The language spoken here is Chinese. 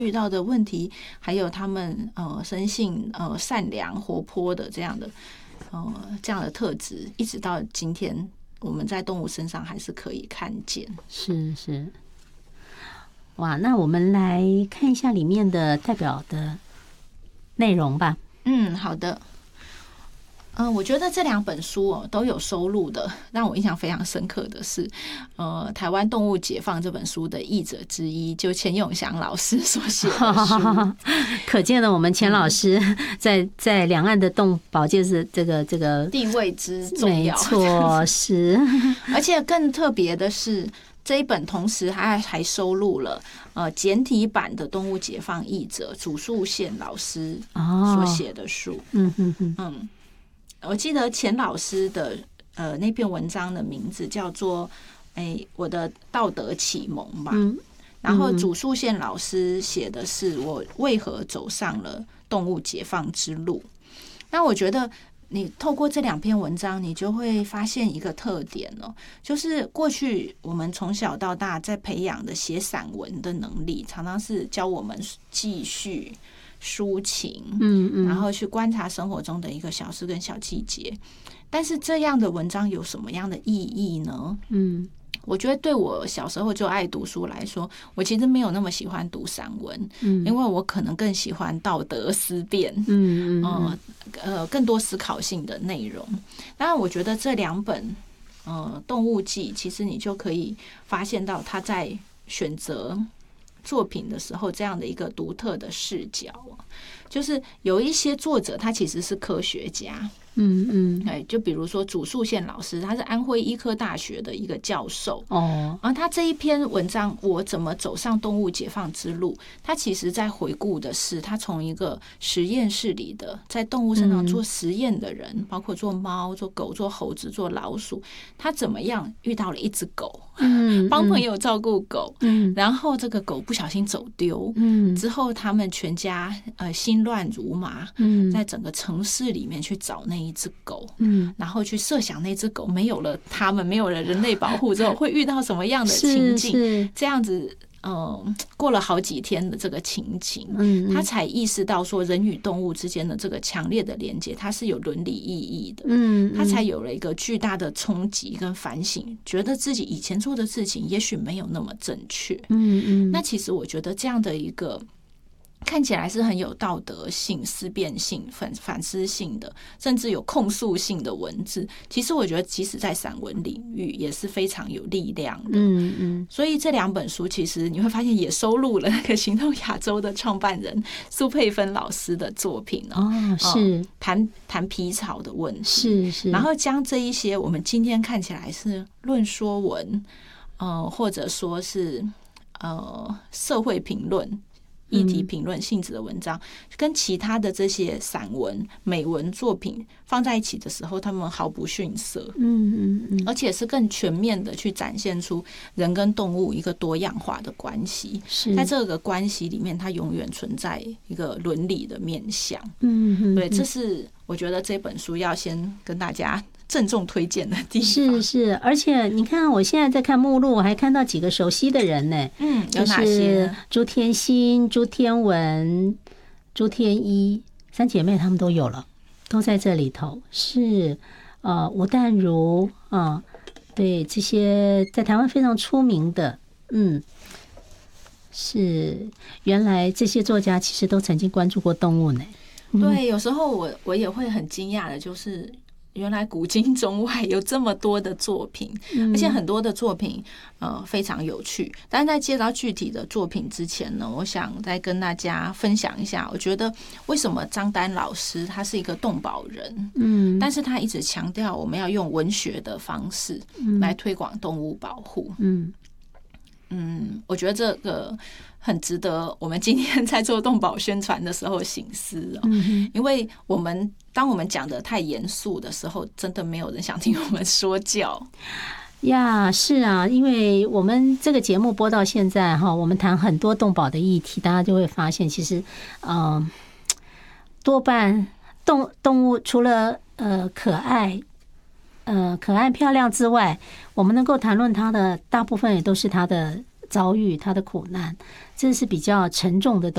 遇到的问题，还有他们生性善良活泼的这样的特质，一直到今天我们在动物身上还是可以看见。 是，哇，那我们来看一下里面的代表的内容吧。 好的。我觉得这2本书都有收录的，让我印象非常深刻的是，台湾动物解放这本书的译者之一，就钱永祥老师所写的书。 可见了我们钱老师在两岸的动保界是这个地位之重要。 没错，是。 而且更特别的是，这一本同时还收录了简体版的动物解放译者祖树宪老师所写的书。我记得钱老师的那篇文章的名字叫做我的道德启蒙吧。然后祖树宪老师写的是我为何走上了动物解放之路。那我觉得你透过这2篇文章，你就会发现一个特点就是过去我们从小到大在培养的写散文的能力，常常是教我们记叙抒情，然后去观察生活中的一个小事跟小细节。但是这样的文章有什么样的意义呢？我觉得对我小时候就爱读书来说，我其实没有那么喜欢读散文，因为我可能更喜欢道德思辨，更多思考性的内容。当然，我觉得这2本动物记，其实你就可以发现到他在选择作品的时候这样的一个独特的视角。就是有一些作者他其实是科学家，就比如说祖树宪老师，他是安徽医科大学的一个教授。然后他这一篇文章我怎么走上动物解放之路，他其实在回顾的是他从一个实验室里的在动物身上做实验的人，包括做猫、做狗、做猴子、做老鼠，他怎么样遇到了一只狗，帮朋友照顾狗，然后这个狗不小心走丢，之后他们全家心乱如麻，在整个城市里面去找那一只狗，然后去设想那只狗没有了他们，没有了人类保护之后会遇到什么样的情境，这样子过了好几天的这个情景，他才意识到说人与动物之间的这个强烈的连接，它是有伦理意义的。他才有了一个巨大的冲击跟反省，觉得自己以前做的事情也许没有那么正确。那其实我觉得这样的一个看起来是很有道德性、思辨性、反思性的，甚至有控诉性的文字，其实我觉得即使在散文领域也是非常有力量的。所以这2本书其实你会发现也收录了那个行动亚洲的创办人苏佩芬老师的作品是谈皮草的问题，是，然后将这一些我们今天看起来是论说文，或者说是社会评论、议题评论性质的文章，跟其他的这些散文、美文作品放在一起的时候，他们毫不逊色，而且是更全面的去展现出人跟动物一个多样化的关系。在这个关系里面，它永远存在一个伦理的面向。对，这是我觉得这本书要先跟大家郑重推荐的地方。 是，而且你看，我现在在看目录，我还看到几个熟悉的人呢。 有哪些？ 朱天心、朱天文、朱天一3姐妹，她们都有了，都在这里头。是吴淡如对，这些在台湾非常出名的，是原来这些作家其实都曾经关注过动物呢。 对，有时候我也会很惊讶的，就是原来古今中外有这么多的作品，而且很多的作品非常有趣。但是在介绍具体的作品之前呢，我想再跟大家分享一下，我觉得为什么张丹老师他是一个动保人，但是他一直强调我们要用文学的方式来推广动物保护。我觉得这个很值得我们今天在做动保宣传的时候省思因为当我们讲得太严肃的时候，真的没有人想听我们说教呀。是啊，因为我们这个节目播到现在我们谈很多动保的议题，大家就会发现其实多半动物除了可爱漂亮之外，我们能够谈论它的大部分也都是它的遭遇、它的苦难，这是比较沉重的东西。